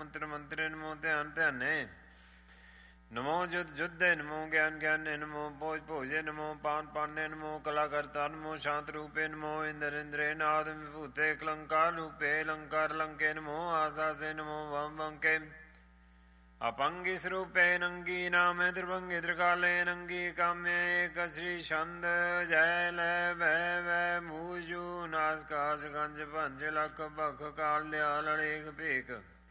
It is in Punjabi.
ਮੰਤਰ ਮੰਤਰੇ ਨਮੋ ਧਿਆਨ ਧਿਆਨੇ ਨਮੋ ਜੁਧ ਜੁਧੇ ਨਮੋ ਗਿਆਨ ਗਿਆਨੇ ਨਮੋ ਭੋਜ ਭੋਜੇ ਨਮੋ ਪਾਨ ਪਾਨੇ ਨਮੋ ਕਲਾ ਕਰਤਾ ਨਮੋ ਸ਼ਾਂਤ ਰੂਪੇ ਨਮੋ ਇੰਦਰ ਇੰਦਰੇ ਨਾਦ ਵਿਭੂਤੇ ਕਲੰਕਾਰ ਰੂਪੇ ਲੰਕਾਰ ਲੰਕੇ ਨਮੋ ਆਸਾਸੇ ਨਮੋ ਵਮ ਵੰਕੇ अपंगी स्वरूपे नंगी नामे त्रिभंगी त्रिकाले नंगी काम्ये एक श्री छंद जय लय भय वै मूजू नास कास गंज भंज लख भख काल दयाल अड़ेक भेक